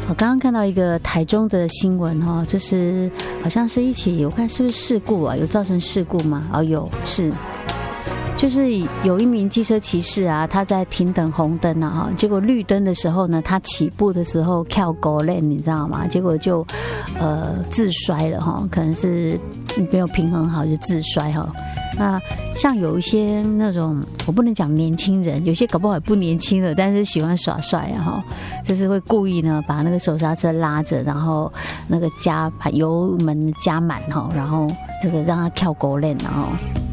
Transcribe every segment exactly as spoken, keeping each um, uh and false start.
我刚刚看到一个台中的新闻哈，这是好像是一起，我看是不是事故啊？有造成事故吗？哦，有，是，就是有一名机车骑士啊，他在停等红灯啊，哈，结果绿灯的时候呢，他起步的时候跳狗链，你知道吗？结果就呃自摔了哈，可能是没有平衡好就自摔哈。那像有一些那种，我不能讲年轻人，有些搞不好也不年轻了，但是喜欢耍帅啊哈，就是会故意呢把那个手刹车拉着，然后那个加把油门加满哈，然后这个让他跳狗链然后。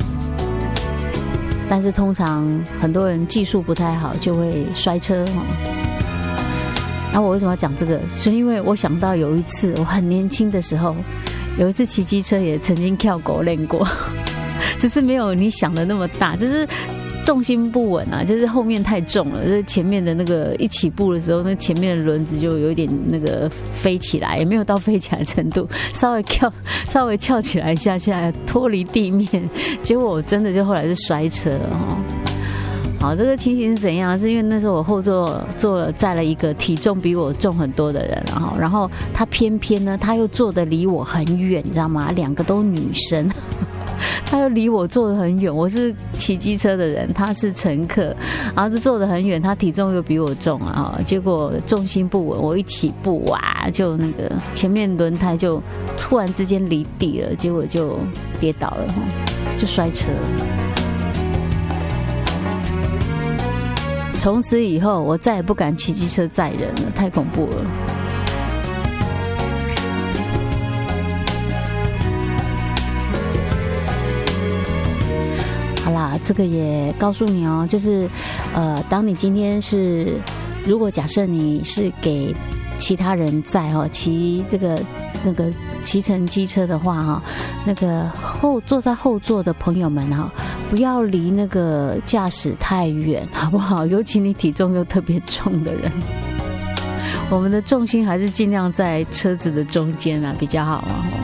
但是通常很多人技术不太好，就会摔车哈。然后我为什么要讲这个？是因为我想到有一次我很年轻的时候，有一次骑机车也曾经跳狗链过。只是没有你想的那么大，就是重心不稳啊，就是后面太重了，就是前面的那个一起步的时候，那前面的轮子就有一点那个飞起来，也没有到飞起来的程度，稍微跳稍微翘起来一下下，脱离地面，结果我真的就后来是摔车了哈。好，这个情形是怎样？是因为那时候我后座坐了载了一个体重比我重很多的人，然后然后他偏偏呢，他又坐的离我很远，你知道吗？两个都女生。他又离我坐得很远，我是骑机车的人，他是乘客，然后就坐得很远，他体重又比我重啊，结果重心不稳，我一起步哇，就那个前面轮胎就突然之间离地了，结果就跌倒了，就摔车了。从此以后，我再也不敢骑机车载人了，太恐怖了。好啦，这个也告诉你哦，就是呃，当你今天是，如果假设你是给其他人载哈，骑这个那个骑乘机车的话哈，那个后坐在后座的朋友们哈，不要离那个驾驶太远，好不好？尤其你体重又特别重的人，我们的重心还是尽量在车子的中间啊，比较好啊。